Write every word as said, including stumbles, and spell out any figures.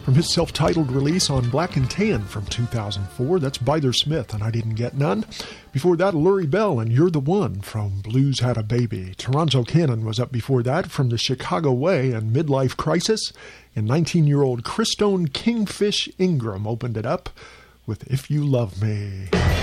from his self-titled release on Black and Tan from two thousand four. That's Byther Smith and I Didn't Get None. Before that, Lurie Bell and You're the One from Blues Had a Baby. Toronto Cannon was up before that from the Chicago Way and Midlife Crisis. And nineteen-year-old Christone Kingfish Ingram opened it up with If You Love Me.